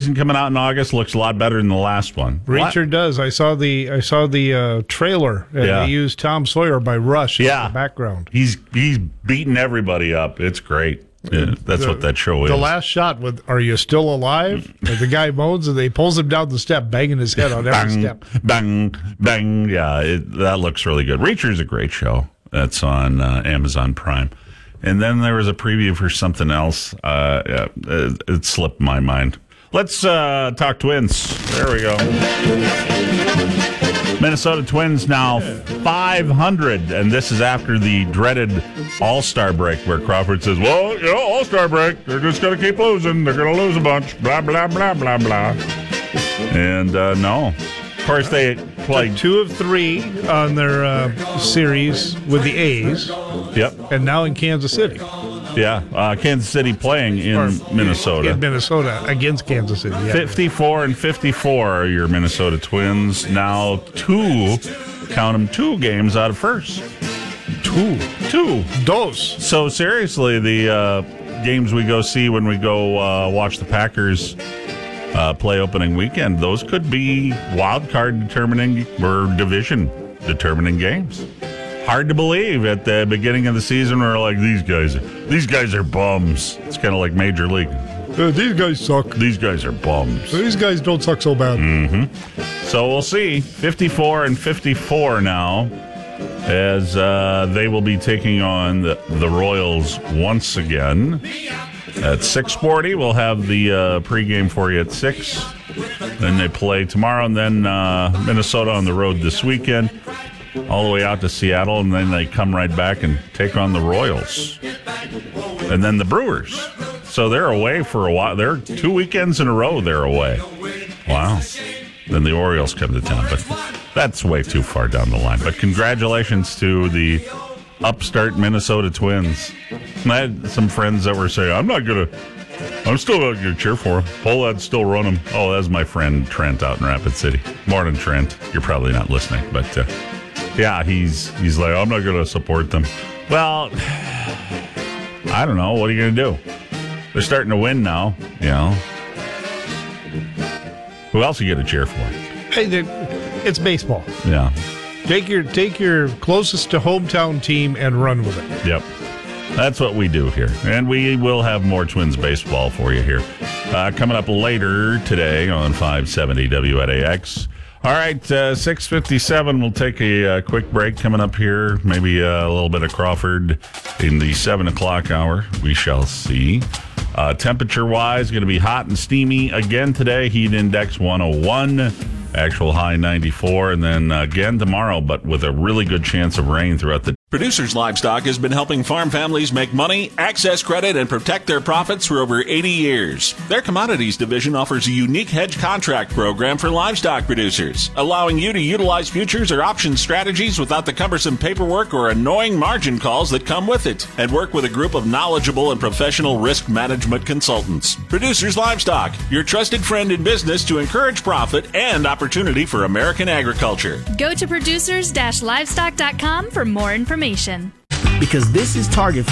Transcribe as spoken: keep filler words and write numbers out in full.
season coming out in August looks a lot better than the last one. Reacher what? does. I saw the I saw the uh, trailer, and yeah. they used Tom Sawyer by Rush yeah. in the background. He's he's beating everybody up. It's great. Yeah, that's the, what that show is. The last shot with "Are you still alive?" the guy moans, and they pulls him down the step, banging his head on every bang, step. Bang, bang. Yeah, it, that looks really good. Reacher's a great show. That's on uh, Amazon Prime. And then there was a preview for something else. Uh, yeah, it, it slipped my mind. Let's uh, talk Twins. There we go. Minnesota Twins now five hundred, and this is after the dreaded All-Star break where Crawford says, well, you know, All-Star break, they're just going to keep losing. They're going to lose a bunch. Blah, blah, blah, blah, blah. And uh, no. Of course, they played two of three on their uh, series with the A's. Yep. And now in Kansas City. Yeah, uh, Kansas City playing in or, Minnesota. In Minnesota against Kansas City. Yeah. fifty-four and fifty-four are your Minnesota Twins. Now two, count them, two games out of first. Two. Two. Dos. So seriously, the uh, games we go see when we go uh, watch the Packers uh, play opening weekend, those could be wild card determining or division determining games. Hard to believe at the beginning of the season we're like, these guys these guys are bums. It's kind of like Major League. Uh, these guys suck. These guys are bums. These guys don't suck so bad. Mm-hmm. So we'll see. fifty-four and fifty-four now as uh, they will be taking on the, the Royals once again. At six forty, we'll have the uh, pregame for you at six. Then they play tomorrow, and then uh, Minnesota on the road this weekend. All the way out to Seattle, and then they come right back and take on the Royals. And then the Brewers. So they're away for a while. They're two weekends in a row they're away. Wow. Then the Orioles come to town, but that's way too far down the line. But congratulations to the upstart Minnesota Twins. I had some friends that were saying, I'm not going to, I'm still not going to cheer for them. Polad's still run them. Oh, that's my friend Trent out in Rapid City. Morning, Trent. You're probably not listening, but... Uh, Yeah, he's he's like, I'm not going to support them. Well, I don't know. What are you going to do? They're starting to win now, you know. Who else are you going to cheer for? Hey, it's baseball. Yeah. Take your take your closest to hometown team and run with it. Yep. That's what we do here. And we will have more Twins baseball for you here. Uh, coming up later today on five seventy W N A X. All right, uh, six fifty-seven, we'll take a uh, quick break coming up here. Maybe uh, a little bit of Crawford in the seven o'clock hour. We shall see. Uh, temperature-wise, going to be hot and steamy again today. Heat index one oh one, actual high ninety-four. And then uh, again tomorrow, but with a really good chance of rain throughout the Producers Livestock has been helping farm families make money, access credit, and protect their profits for over eighty years. Their commodities division offers a unique hedge contract program for livestock producers, allowing you to utilize futures or option strategies without the cumbersome paperwork or annoying margin calls that come with it, and work with a group of knowledgeable and professional risk management consultants. Producers Livestock, your trusted friend in business to encourage profit and opportunity for American agriculture. Go to producers dash livestock dot com for more information. Because this is Target